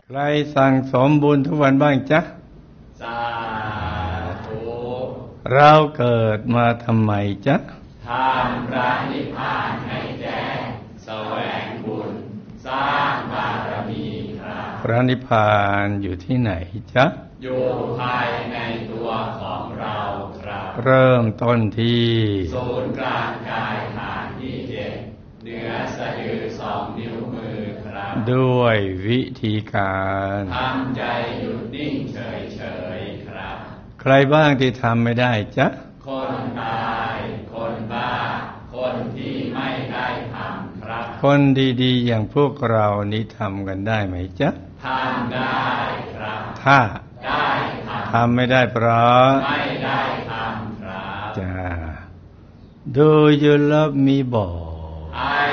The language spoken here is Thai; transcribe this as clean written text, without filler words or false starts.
ใครสั่งสมบุญทุกวันบ้างจ๊ะสาธุเราเกิดมาทำไมจ๊ะทำพระนิพพานให้แจ้งแสวงบุญสร้างบารมีครับพระนิพพานอยู่ที่ไหนจ๊ะอยู่ภายในตัวของเราครับเริ่มต้นที่ศูนย์กลางกายฐานที่7เหนือสะดือ2 นิ้วมือครับด้วยวิธีการทำใจหยุดนิ่งเฉยๆครับใครบ้างที่ทำไม่ได้จ๊ะคนตายคนบ้าคนที่ไม่ได้ทำครับคนดีๆอย่างพวกเรานี้ทำกันได้ไหมจ๊ะทำได้ครับถ้าได้ทำไม่ได้เพราะไม่ได้ทำครับจ้า Do you love me boy